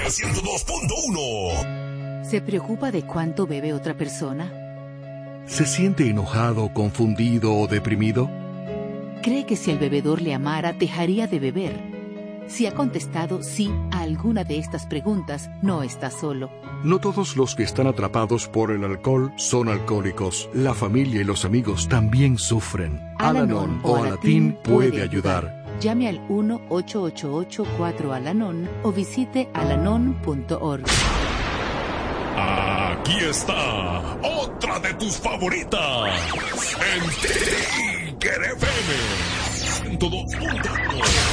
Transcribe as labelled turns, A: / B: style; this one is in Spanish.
A: 102.1.
B: ¿Se preocupa de cuánto bebe otra persona?
C: ¿Se siente enojado, confundido o deprimido?
B: ¿Cree que si el bebedor le amara, dejaría de beber? Si ha contestado sí a alguna de estas preguntas, no está solo.
C: No todos los que están atrapados por el alcohol son alcohólicos. La familia y los amigos también sufren. Al-Anon o Alatín puede ayudar.
B: Llame al 1-888-4-ALANON o visite alanon.org.
A: Aquí está otra de tus favoritas. En Trigger FM 102.1.